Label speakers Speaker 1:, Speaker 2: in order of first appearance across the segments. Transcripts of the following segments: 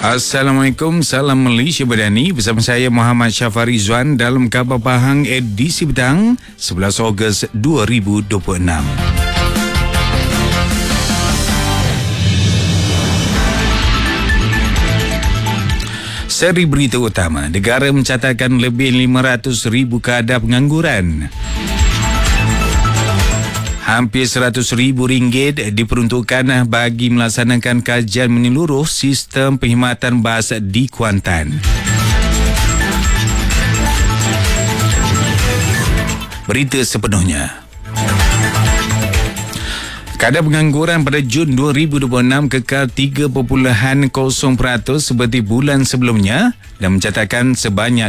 Speaker 1: Assalamualaikum, salam Malaysia Madani. Bersama saya Muhammad Syafari Zuan dalam Khabar Pahang edisi petang 11 Ogos 2026. Seri berita utama, negara mencatatkan lebih 500,000 kadar pengangguran. Hampir RM100,000 diperuntukkan bagi melaksanakan kajian menyeluruh sistem perkhidmatan bas di Kuantan. Berita sepenuhnya. Kadar pengangguran pada Jun 2026 kekal 3.0% seperti bulan sebelumnya dan mencatatkan sebanyak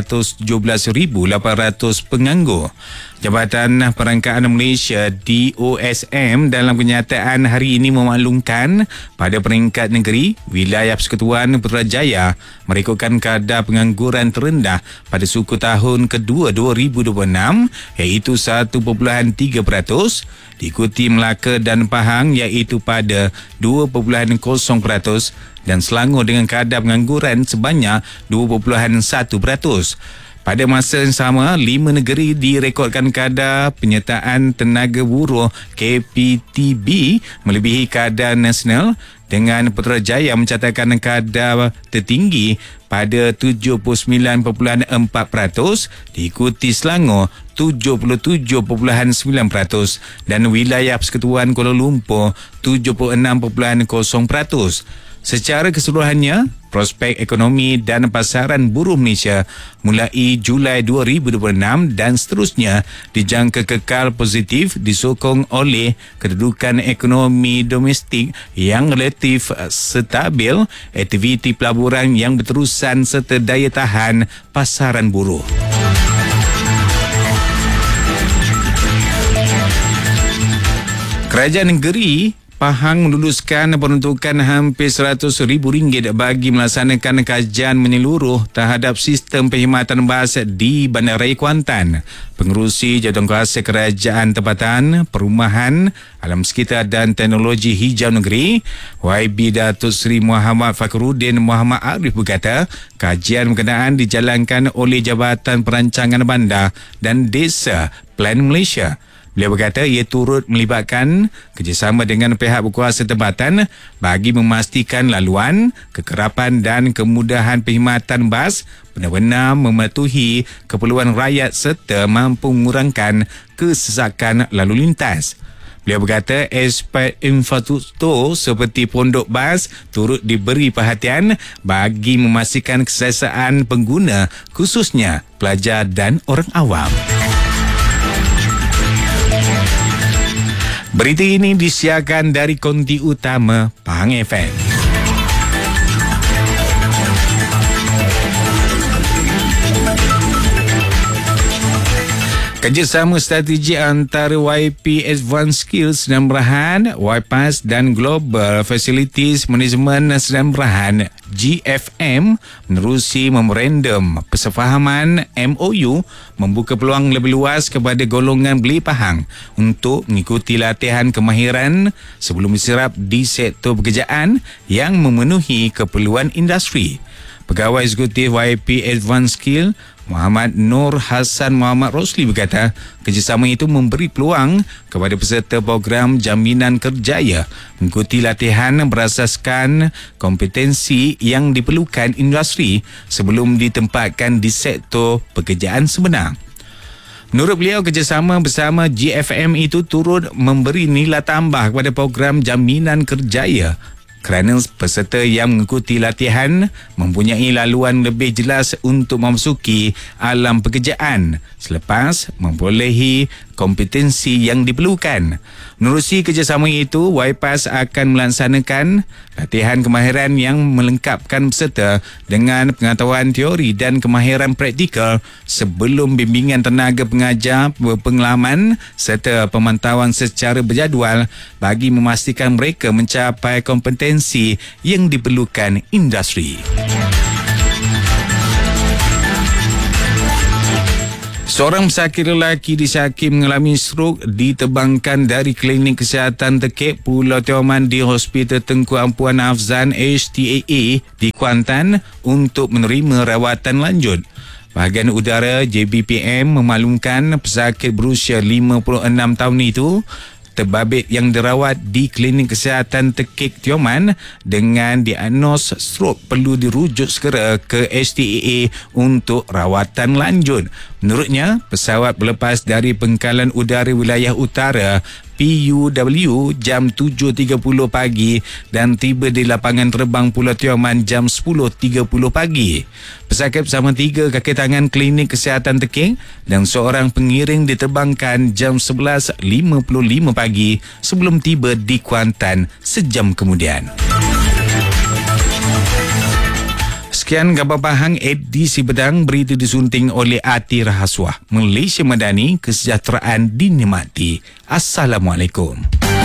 Speaker 1: 517,800 penganggur. Jabatan Perangkaan Malaysia DOSM dalam kenyataan hari ini memaklumkan pada peringkat negeri, wilayah Persekutuan Putrajaya merekodkan kadar pengangguran terendah pada suku tahun kedua 2026 iaitu 1.3%, diikuti Melaka dan Pahang iaitu pada 2.0% dan Selangor dengan kadar pengangguran sebanyak 2.1%. Pada masa yang sama, 5 negeri direkodkan kadar penyertaan tenaga buruh KPTB melebihi kadar nasional dengan Putrajaya mencatatkan kadar tertinggi pada 79.4%, diikuti Selangor 77.9% dan wilayah Persekutuan Kuala Lumpur 76.0%. Secara keseluruhannya, prospek ekonomi dan pasaran buruh Malaysia mulai Julai 2026 dan seterusnya dijangka kekal positif disokong oleh kedudukan ekonomi domestik yang relatif stabil, aktiviti pelaburan yang berterusan serta daya tahan pasaran buruh. Kerajaan negeri Pahang meluluskan peruntukan hampir RM100,000 bagi melaksanakan kajian menyeluruh terhadap sistem perkhidmatan bas di Bandaraya Kuantan. Pengerusi Jawatankuasa Kerajaan Tempatan, Perumahan, Alam Sekitar dan Teknologi Hijau Negeri, YB Datuk Seri Muhammad Fakhruddin Muhammad Arif berkata, kajian berkenaan dijalankan oleh Jabatan Perancangan Bandar dan Desa Plan Malaysia. Beliau berkata ia turut melibatkan kerjasama dengan pihak berkuasa tempatan bagi memastikan laluan, kekerapan dan kemudahan perkhidmatan bas benar-benar mematuhi keperluan rakyat serta mampu mengurangkan kesesakan lalu lintas. Beliau berkata aspek infrastruktur seperti pondok bas turut diberi perhatian bagi memastikan keselesaan pengguna khususnya pelajar dan orang awam. Berita ini disiarkan dari konti utama Pahang FM. Kerjasama strategi antara YP Advanced Skills Sdn Bhd, YPAS dan Global Facilities Management Sdn Bhd GFM menerusi memorandum persefahaman MOU membuka peluang lebih luas kepada golongan beli Pahang untuk mengikuti latihan kemahiran sebelum diserap di sektor pekerjaan yang memenuhi keperluan industri. Pegawai Eksekutif YP Advanced Skill Muhammad Nur Hassan Muhammad Rosli berkata, kerjasama itu memberi peluang kepada peserta program jaminan kerjaya mengikuti latihan berasaskan kompetensi yang diperlukan industri sebelum ditempatkan di sektor pekerjaan sebenar. Menurut beliau, kerjasama bersama GFM itu turut memberi nilai tambah kepada program jaminan kerjaya kerana peserta yang mengikuti latihan mempunyai laluan lebih jelas untuk memasuki alam pekerjaan selepas memperolehi kompetensi yang diperlukan. Menerusi kerjasama itu, YPAS akan melaksanakan latihan kemahiran yang melengkapkan peserta dengan pengetahuan teori dan kemahiran praktikal sebelum bimbingan tenaga pengajar berpengalaman serta pemantauan secara berjadual bagi memastikan mereka mencapai kompetensi yang diperlukan industri. Seorang pesakit lelaki disaki mengalami strok ditebangkan dari klinik kesihatan Tekek Pulau Tioman di Hospital Tengku Ampuan Afzan HTAA di Kuantan untuk menerima rawatan lanjut. Bahagian udara JBPM memaklumkan pesakit berusia 56 tahun itu terbabit yang dirawat di klinik kesihatan Tekek Tioman dengan diagnos strok perlu dirujuk segera ke HTAA untuk rawatan lanjut. Menurutnya, pesawat berlepas dari Pangkalan Udara Wilayah Utara PUW jam 7.30 pagi dan tiba di lapangan terbang Pulau Tioman jam 10.30 pagi. Pesakit bersama 3 kaki tangan klinik kesihatan Tekek dan seorang pengiring diterbangkan jam 11.55 pagi sebelum tiba di Kuantan sejam kemudian. Sekian khabar Pahang edisi petang, berita disunting oleh Ati Rahaswah. Malaysia Madani, kesejahteraan dinikmati. Assalamualaikum.